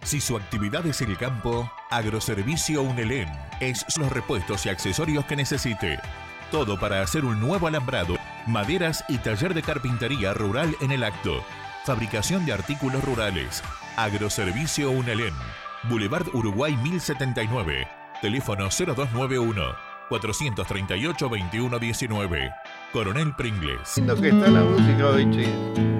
Si su actividad es el campo, Agroservicio Unelén es los repuestos y accesorios que necesite. Todo para hacer un nuevo alambrado, maderas y taller de carpintería rural en el acto. Fabricación de artículos rurales. Agroservicio Unelén. Boulevard Uruguay 1079. Teléfono 0291 438 2119. Coronel Pringles. Lindo que está la música hoy, che.